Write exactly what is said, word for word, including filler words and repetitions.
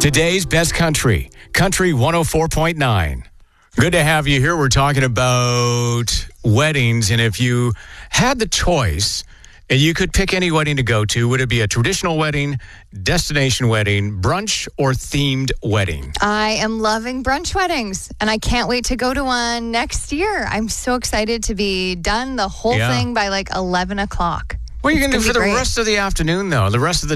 Today's best country, Country one oh four point nine. Good to have you here. We're talking about weddings, and if you had the choice and you could pick any wedding to go to, would it be a traditional wedding, destination wedding, brunch, or themed wedding? I am loving brunch weddings, and I can't wait to go to one next year. I'm so excited to be done the whole Yeah. thing by like eleven o'clock. What are you going to do It's for gonna the be great. rest of the afternoon, though? The rest of the